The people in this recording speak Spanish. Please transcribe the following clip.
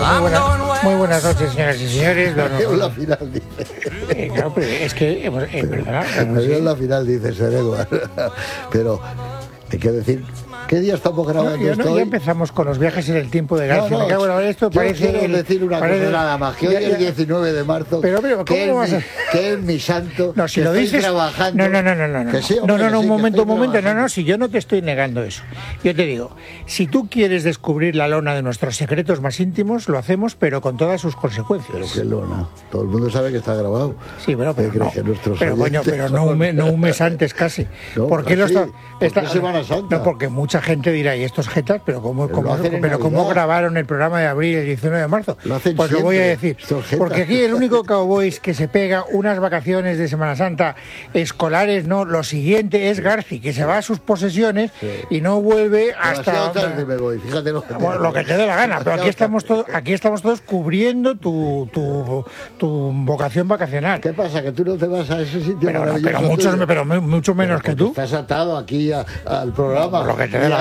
Muy buenas noches, señoras y señores. Es la final, dice. Claro, pero es que, perdona. Es la final, dice Sir Edward. Pero hay que decir, ¿qué día estamos grabando esto hoy? Ya empezamos con los viajes en el tiempo de García. Me cago en esto, parece. Quiero decir una cosa nada más, que hoy es el 19 de marzo. Pero ¿cómo lo vas a...? Que es mi santo. No, si lo dices. Trabajando. No. Que sí, hombre, un momento. Trabajando. No, si yo no te estoy negando eso. Yo te digo, si tú quieres descubrir la lona de nuestros secretos más íntimos, lo hacemos, pero con todas sus consecuencias. Pero qué lona. Todo el mundo sabe que está grabado. Sí, pero no. Pero coño, no un mes antes casi. No, ¿Por qué casi, lo está? Semana Santa. No, porque mucha gente dirá, ¿y estos jetas? Pero ¿cómo grabaron el programa de abril el 19 de marzo? Pues lo voy a decir. Porque aquí el único cowboys que se pega unas vacaciones de Semana Santa escolares, no, lo siguiente es Garci, que se va a sus posesiones y no vuelve hasta... tarde me voy, fíjate lo que te dé la gana, pero aquí estamos todos cubriendo tu vocación vacacional. ¿Qué pasa? ¿Que tú no te vas a ese sitio pero mucho menos que tú? Estás atado aquí al programa. Lo que te